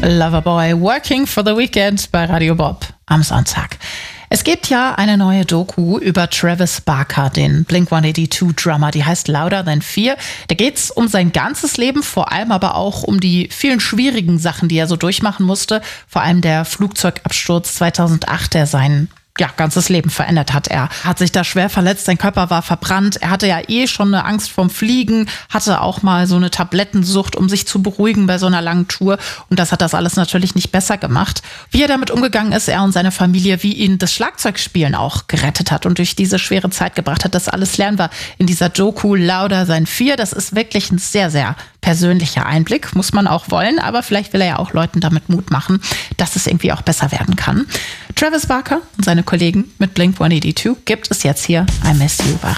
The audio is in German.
Loverboy, Working for the Weekend bei Radio Bob am Sonntag. Es gibt ja eine neue Doku über Travis Barker, den Blink-182-Drummer, die heißt Louder Than Fear. Da geht's um sein ganzes Leben, vor allem aber auch um die vielen schwierigen Sachen, die er so durchmachen musste. Vor allem der Flugzeugabsturz 2008, der seinen ganzes Leben verändert hat. Er hat sich da schwer verletzt, sein Körper war verbrannt. Er hatte ja schon eine Angst vorm Fliegen, hatte auch mal so eine Tablettensucht, um sich zu beruhigen bei so einer langen Tour. Und das hat das alles natürlich nicht besser gemacht. Wie er damit umgegangen ist, er und seine Familie, wie ihn das Schlagzeugspielen auch gerettet hat und durch diese schwere Zeit gebracht hat, das alles lernen wir in dieser Doku Louder Than Fear. Das ist wirklich ein sehr, sehr persönlicher Einblick, muss man auch wollen. Aber vielleicht will er ja auch Leuten damit Mut machen, dass es irgendwie auch besser werden kann. Travis Barker und seine Kollegen mit Blink-182 gibt es jetzt hier I Miss You bei